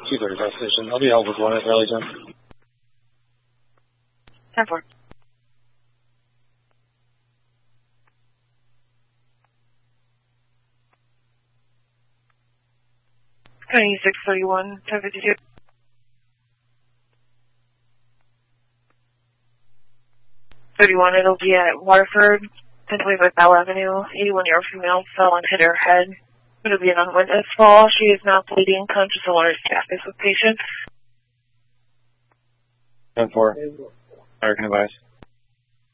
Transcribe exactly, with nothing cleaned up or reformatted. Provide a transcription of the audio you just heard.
two thirty-five station. I'll be help with one at Arlington. ten four. County six thirty-one, ten fifty-two. thirty-one, it'll be at Waterford, ten twenty-five Bell Avenue. eighty-one-year-old female fell and hit her head. It'll be an unwitnessed fall. She is now bleeding, conscious, and water status with patient. ten four. American advice.